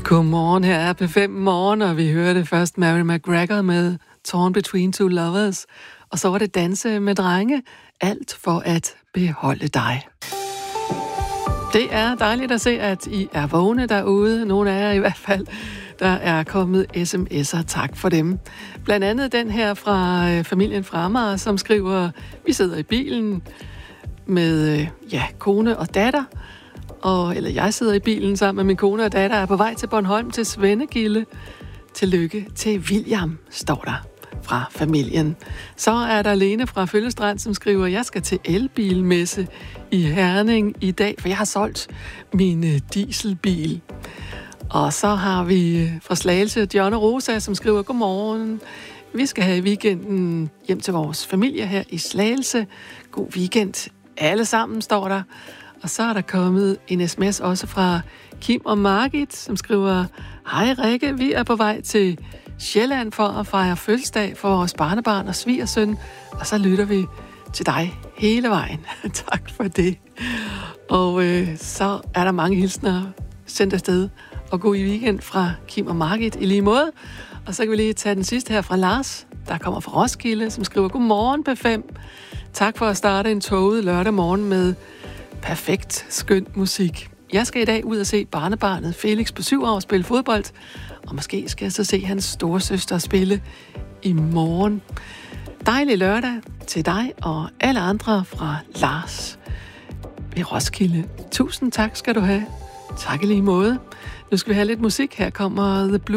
Godmorgen, her er P5 Morgen, og vi hørte først Mary McGregor med Torn Between Two Lovers, og så var det Danse med drenge, alt for at beholde dig. Det er dejligt at se, at I er vågne derude, nogle af jer i hvert fald. Der er kommet sms'er, tak for dem. Blandt andet den her fra familien fra Amager, som skriver, vi sidder i bilen med kone og datter, eller jeg sidder i bilen sammen med min kone og datter, er på vej til Bornholm til Svendegilde. Tillykke til William, står der fra familien. Så er der Lene fra Føllestrand, som skriver, jeg skal til elbilmesse i Herning i dag, for jeg har solgt min dieselbil. Og så har vi fra Slagelse John og Rosa, som skriver, godmorgen. Vi skal have weekenden hjem til vores familie her i Slagelse. God weekend alle sammen, står der. Og så er der kommet en sms også fra Kim og Margit, som skriver, hej Rikke, vi er på vej til Sjælland for at fejre fødselsdag for vores barnebarn og svigersøn, og så lytter vi til dig hele vejen. Tak for det. Og så er der mange hilsner sendt afsted, og god weekend fra Kim og Margit i lige måde. Og så kan vi lige tage den sidste her fra Lars, der kommer fra Roskilde, som skriver, godmorgen P5. Tak for at starte en toget lørdag morgen med perfekt, skøn musik. Jeg skal i dag ud og se barnebarnet Felix på 7 år spille fodbold, og måske skal jeg så se hans storesøster spille i morgen. Dejlig lørdag til dig og alle andre fra Lars ved Roskilde. Tusind tak skal du have. Tak i lige måde. Nu skal vi have lidt musik. Her kommer The Blue.